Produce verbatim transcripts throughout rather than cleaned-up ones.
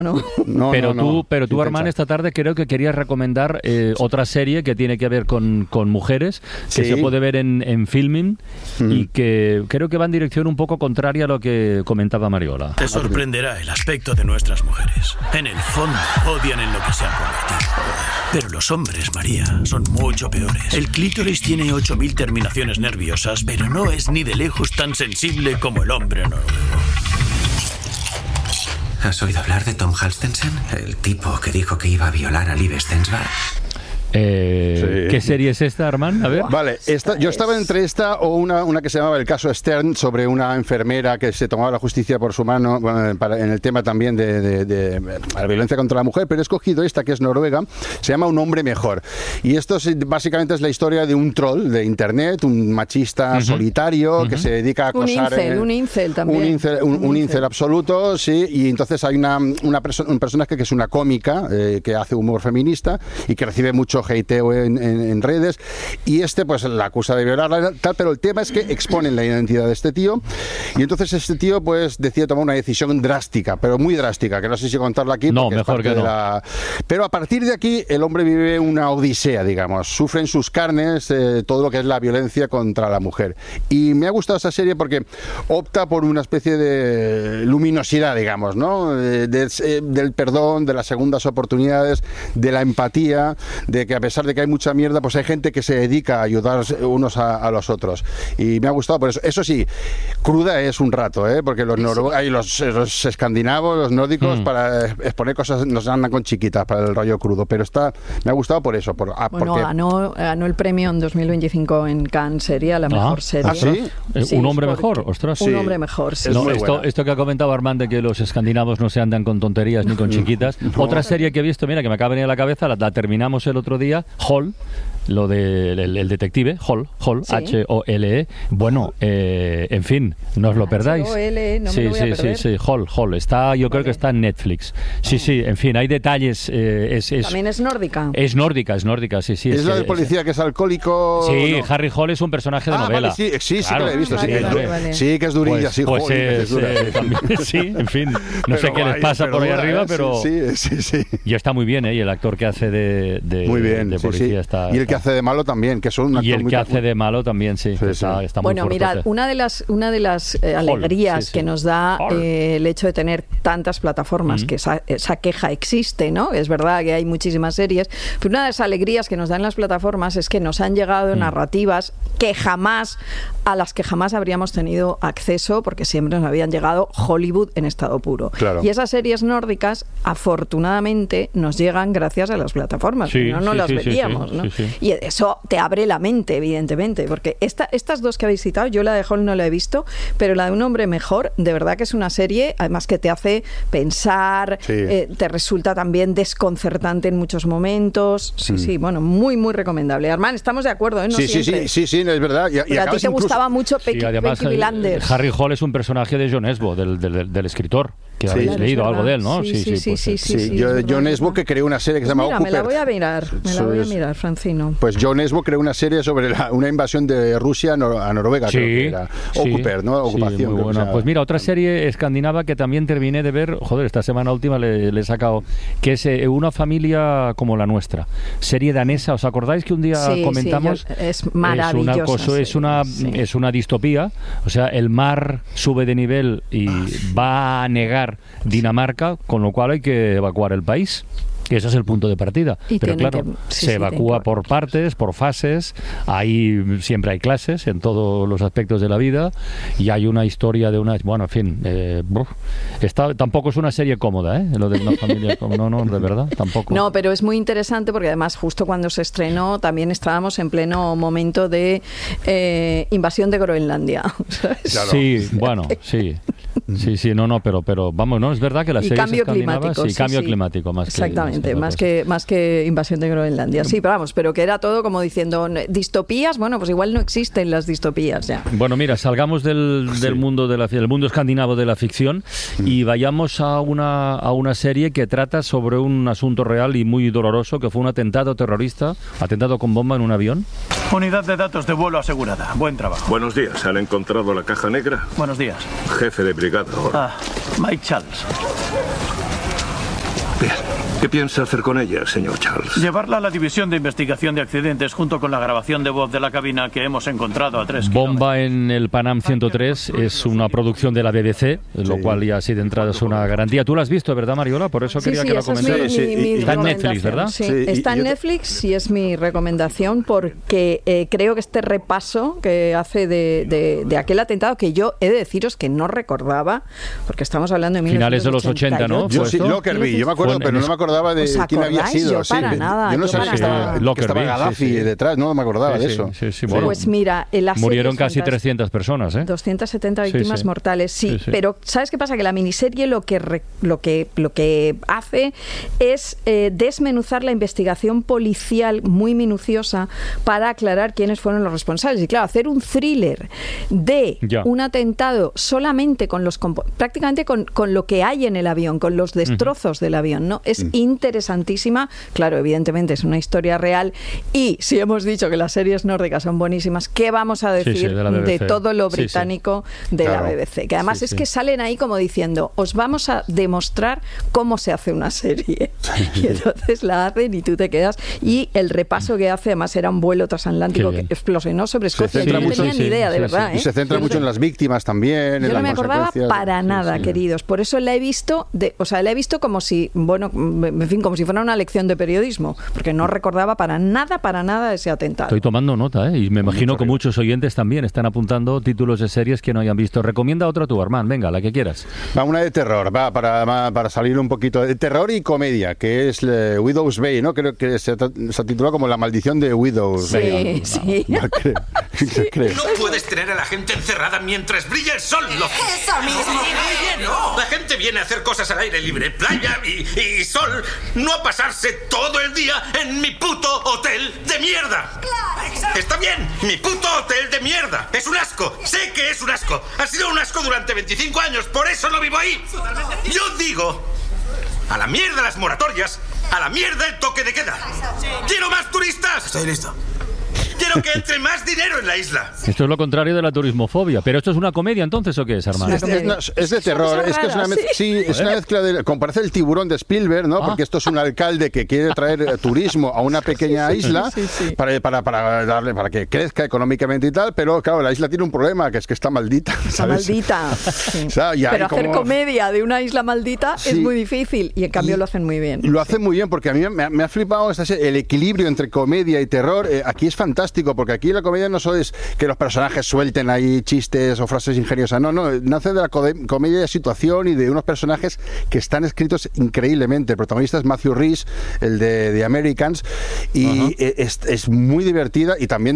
No. No, pero, no, tú, no. pero tú, Armand, esta tarde creo que querías recomendar eh, otra serie que tiene que ver con, con mujeres, que sí. se puede ver en, en Filmin mm. y que creo que va en dirección un poco contraria a lo que comentaba Mariola. Te sorprenderá el aspecto de nuestras mujeres. En el fondo, odian en lo que se han convertido. Pero los hombres, María, son mucho peores. El clítoris tiene ocho mil terminaciones nerviosas, pero no es ni de lejos tan sensible como el hombre noruego. ¿Has oído hablar de Tom Halstensen? El tipo que dijo que iba a violar a Liv Stensberg. Eh, sí. ¿Qué serie es esta, Armand? A ver. Vale, esta, yo estaba entre esta o una, una que se llamaba El caso Stern, sobre una enfermera que se tomaba la justicia por su mano, bueno, para, en el tema también de, de, de, de la violencia contra la mujer, pero he escogido esta que es noruega, se llama Un hombre mejor. Y esto es, básicamente es la historia de un troll de internet, un machista uh-huh. solitario uh-huh. que se dedica a acosar... Un incel, eh, un incel también. Un incel, un, un incel. incel absoluto, sí, y entonces hay una, una perso- un personaje que es una cómica eh, que hace humor feminista y que recibe mucho hateo en, en, en redes, y este pues la acusa de violarla, tal, pero el tema es que exponen la identidad de este tío, y entonces este tío pues decide tomar una decisión drástica, pero muy drástica, que no sé si contarla aquí. No, mejor que no. La... Pero a partir de aquí el hombre vive una odisea, digamos, sufre en sus carnes eh, todo lo que es la violencia contra la mujer, y me ha gustado esta serie porque opta por una especie de luminosidad, digamos, ¿no? De, de, de, del perdón, de las segundas oportunidades, de la empatía, de que a pesar de que hay mucha mierda, pues hay gente que se dedica a ayudar unos a, a los otros, y me ha gustado por eso. Eso sí, cruda es un rato, ¿eh? Porque los, noruegos, hay los, los escandinavos, los nórdicos, mm. para exponer cosas nos andan con chiquitas para el rollo crudo, pero está, me ha gustado por eso. Por, ah, bueno, porque... ganó, ganó el premio en dos mil veinticinco en Cannes, sería la mejor ah, serie. ¿Ah, sí? Sí, un hombre mejor, ostras. Un sí. hombre mejor, sí. No, esto, esto que ha comentado Armand de que los escandinavos no se andan con tonterías ni con chiquitas. No. Otra serie que he visto, mira, que me acaba de venir a la cabeza, la, la terminamos el otro día, Hall, lo del de, el, el detective, Hall, Hall, ¿sí? H O L E. Bueno, eh, en fin, no os lo perdáis. H O L E, no sí, me lo voy sí, a perder. sí, sí, Hall, Hall. Está, yo vale. creo que está en Netflix. Sí, sí, en fin, hay detalles. Eh, es, es, También es nórdica. Es nórdica, es nórdica, sí, sí. ¿Es, es la que, del policía es, que es alcohólico? Sí, no. Harry Hall es un personaje de ah, novela. Vale, sí, sí, sí claro, que lo he visto. sí, Sí, vale, que, vale, vale. sí que es durilla, pues, sí, pues joder, es, es dura. eh, también, sí, en fin, no pero sé qué guay, les pasa por ahí dura, arriba, ¿eh? pero sí, sí, sí. Y está muy bien, ¿eh? Y el actor que hace de, de, muy bien, de policía sí, sí. está... Y el está... que hace de malo también, que son un actor Y el muy que hace de malo también, sí, sí, está, sí. está muy bueno, fuertote. mirad, una de las, una de las eh, alegrías sí, sí. que nos da eh, el hecho de tener tantas plataformas, mm. que esa, esa queja existe, ¿no? Es verdad que hay muchísimas series, pero una de las alegrías que nos dan las plataformas es que nos han llegado mm. narrativas que jamás, a las que jamás habríamos tenido acceso, porque siempre nos habían llegado Hollywood en estado puro. Claro. Y esas series nórdicas, afortunadamente, nos llegan gracias a las plataformas, sí, si no, no sí, las sí, veríamos, sí, sí, ¿no? sí, sí. Y eso te abre la mente, evidentemente, porque esta, estas dos que habéis citado, yo la de Hall no la he visto, pero la de Un hombre mejor, de verdad que es una serie, además que te hace pensar, sí. eh, te resulta también desconcertante en muchos momentos. Sí, mm. sí, bueno, muy, muy recomendable. Armand, estamos de acuerdo, ¿eh? No sí, sí, sí, sí, sí, es verdad. Y, pero y a ti te incluso... gustaba mucho Peaky, sí, además, Peaky Blinders. Harry Hall es un personaje de John Esbo, del, del, del escritor. Que sí, habéis claro, leído algo de él, ¿no? Sí, sí, sí, pues, sí, sí, sí, sí, yo, es John verdad. Esbo, que creó una serie que se llama Mira, Occupert. me la voy a mirar, me la voy a mirar, Francino. Pues John Esbo creó una serie sobre la, una invasión de Rusia a, Nor- a Noruega, sí, creo que era. Occupert, sí, ¿no? Ocupación. Sí, muy buena. Pues mira, otra serie escandinava que también terminé de ver, joder, esta semana última le, le he sacado, que es eh, Una familia como la nuestra. Serie danesa, ¿os acordáis que un día sí, comentamos? Sí, yo, es maravillosa. Es una, cosa, es, una, sí. es una distopía, o sea, el mar sube de nivel y va a negar Dinamarca, con lo cual hay que evacuar el país. Que ese es el punto de partida. Y pero claro, que, sí, se sí, evacúa por partes, por fases, ahí siempre hay clases en todos los aspectos de la vida y hay una historia de una... Bueno, en fin, eh, está, tampoco es una serie cómoda, ¿eh? Lo de una familia... No, no, de verdad, tampoco. No, pero es muy interesante porque además justo cuando se estrenó también estábamos en pleno momento de eh, invasión de Groenlandia. ¿Sabes? Claro. Sí, bueno, sí. Sí, sí, no, no, pero, pero vamos, no, es verdad que las y series cambio escandinavas... climático, Sí, sí, cambio sí. climático, más Exactamente, que... más que, más que invasión de Groenlandia. Sí, pero vamos, pero que era todo como diciendo, distopías, bueno, pues igual no existen las distopías ya. Bueno, mira, salgamos del, sí. del mundo de la, del mundo escandinavo de la ficción mm. y vayamos a una, a una serie que trata sobre un asunto real y muy doloroso, que fue un atentado terrorista, atentado con bomba en un avión. Unidad de datos de vuelo asegurada. Buen trabajo. Buenos días. ¿Han encontrado la caja negra? Buenos días. Jefe de brigada. Ah, Mike Charles. Bien. ¿Qué piensa hacer con ella, señor Charles? Llevarla a la división de investigación de accidentes junto con la grabación de voz de la cabina que hemos encontrado a tres kilómetros. Bomba en el Panam ciento tres es una producción de la B B C, lo Sí. cual ya así de entrada es una garantía. Tú la has visto, ¿verdad, Mariola? Por eso Sí, quería sí, que la esa es mi- comentaras. Sí, mi- sí, mi y- está en Netflix, recomendación, ¿verdad? Sí, Sí, y está en yo- Netflix y es mi recomendación porque eh, creo que este repaso que hace de, de- de aquel atentado, que yo he de deciros que no recordaba, porque estamos hablando de Finales de los ochenta, ¿no? Yo ¿Fue sí, esto? Lockerbie, yo me acuerdo, Fue en- pero no me acordaba de ¿Os quién había acordáis? sido. Yo sí. para nada, Yo no yo sabía para que estaba, nada. que estaba Lockerbie, Gaddafi sí, sí. detrás, no me acordaba Sí, de sí, eso. sí, sí, bueno. Pues mira, en la serie Murieron es casi fantástica. trescientas personas, ¿eh? doscientas setenta Sí, víctimas sí. mortales, sí, Sí, sí. pero ¿sabes qué pasa? Que la miniserie lo que re- lo que lo que hace es eh, desmenuzar la investigación policial muy minuciosa para aclarar quiénes fueron los responsables. Y claro, hacer un thriller de Ya. un atentado solamente con los compo- prácticamente con, con lo que hay en el avión, con los destrozos del avión, ¿no? Es interesantísima. Claro, evidentemente es una historia real y si hemos dicho que las series nórdicas son buenísimas, ¿qué vamos a Sí, decir sí, de la B B C. de todo lo Sí, sí. británico de Claro. la B B C? Que además Sí, es sí. que salen ahí como diciendo, os vamos a demostrar cómo se hace una serie. Y entonces la hacen y tú te quedas. Y el repaso que hace, además era un vuelo transatlántico Qué que bien. explosionó sobre Escocia. centra Yo no mucho- tenía sí, ni idea, sí, de sí, verdad. sí. Y ¿eh? se centra mucho en las víctimas también, en Yo no las me acordaba consecuencias. para nada, sí. queridos. Por eso la he visto, de, o sea, la he visto como si, bueno, en fin, como si fuera una lección de periodismo, porque no recordaba para nada, para nada ese atentado. Estoy tomando nota, ¿eh? Y me imagino que muchos oyentes también están apuntando títulos de series que no hayan visto. Recomienda otra tú, Armand, venga, la que quieras. Va, una de terror, va, para, va, para salir un poquito de terror y comedia, que es eh, Widow's Bay, ¿no? Creo que se, tra- se titula como La maldición de Widow's Bay. Sí, sí. Va, creo, creo. No puedes tener a la gente encerrada mientras brilla el sol, loco. Eso mismo. No, la gente viene a hacer cosas al aire libre, playa y, y sol, no a pasarse todo el día en mi puto hotel de mierda. Está bien, mi puto hotel de mierda. Es un asco, sé que es un asco. Ha sido un asco durante veinticinco años, por eso no vivo ahí. Yo digo, a la mierda las moratorias, a la mierda el toque de queda. ¡Quiero más turistas! Estoy listo. Quiero que entre más dinero en la isla. Esto es lo contrario de la turismofobia. ¿Pero esto es una comedia entonces o qué es, Armand? Es, es- no, es de terror, Son es que es una, raras, mez- sí, es una mezcla de, como parece el tiburón de Spielberg, ¿no? Ah. Porque esto es un alcalde que quiere traer eh, turismo a una pequeña isla sí, sí. Para, para, para darle, para que crezca económicamente y tal, pero claro, la isla tiene un problema, que es que está maldita, Está ¿sabes? maldita. Sí. O sea, y hay Pero hacer como- comedia de una isla maldita es Sí. muy difícil y en cambio Y lo hacen muy bien. Lo hace muy bien porque a mí me, ha- me ha flipado esta serie, el equilibrio entre comedia y terror. Eh, aquí es fantástico porque aquí la comedia no solo es que los personajes suelten ahí chistes o frases ingeniosas, no, no, nace de la code- comedia de situación y de unos personajes que están escritos increíblemente. El protagonista es Matthew Rhys, el de The Americans, y e- es, es muy divertida y también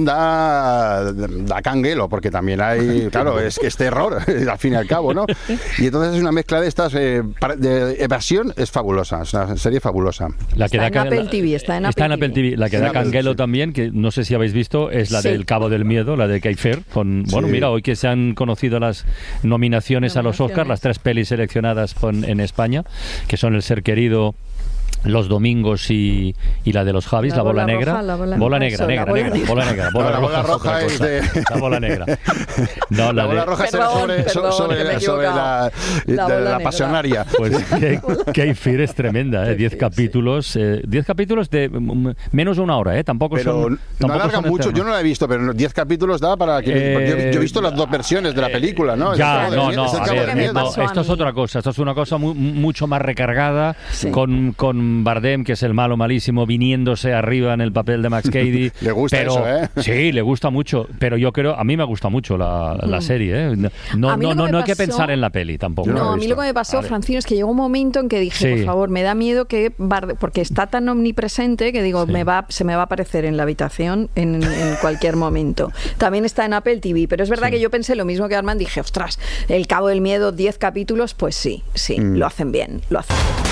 da, da canguelo porque también hay, claro, es que es terror al fin y al cabo, ¿no? Y entonces es una mezcla de estas, eh, para- de evasión, es fabulosa, es una serie fabulosa. La Está da en ca- Apple la- T V, está en está Apple Apple T V. La que Sí, da en Apple, canguelo sí. también, que no sé si habéis visto, es la Sí. del Cabo del Miedo, la de Kate Fair. Con, bueno, Sí. mira, hoy que se han conocido las nominaciones a los Nominaciones. Oscars, las tres pelis seleccionadas con- en España, que son El Ser Querido, Los Domingos y, y la de los Javis, La La Bola, bola Negra. roja, la bola- bola eso, negra, la negra, bola negra, negra. bola negra. Bola No, la bola roja es otra roja es cosa. de- La bola negra. No, La bola de- roja será Perdón, sobre, perdón, sobre, que me he sobre la, equivocado. de La la, bola negra. pasionaria. Pues Kate Fair es tremenda, ¿eh? Diez capítulos, eh, diez capítulos de mm, menos de una hora, ¿eh? Tampoco Pero son. no tampoco alarga son mucho, eternos. yo no la he visto, pero diez capítulos da para que... Eh, porque yo, yo he visto las dos versiones de la película, ¿no? Ya, Es el no, Cabo del no, Miedo, es el a Cabo ver, del me Miedo. no, pasó a esto es mí. otra cosa, esto es una cosa mu- mucho más recargada, Sí. con, con Bardem, que es el malo malísimo, viniéndose arriba en el papel de Max Cady. Le gusta pero, eso, ¿eh? Sí, le gusta mucho, pero yo creo, a mí me gusta mucho la, la serie, ¿eh? No, A mí no, lo que no, me no hay que pasó- pensar en la peli tampoco. Yo no No, lo he a mí visto. lo que me pasó, Vale. Francino, es que llegó un momento en que dije, Sí. por favor, me da miedo que Bardem, porque está tan omnipresente que digo, Sí. me va, se me va a aparecer en la habitación en, en cualquier momento. También está en Apple T V, pero es verdad Sí. que yo pensé lo mismo que Armand, dije, ostras, El Cabo del Miedo, diez capítulos, pues sí, sí, Mm. lo hacen bien, lo hacen bien.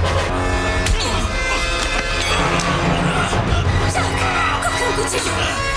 Coge un cuchillo.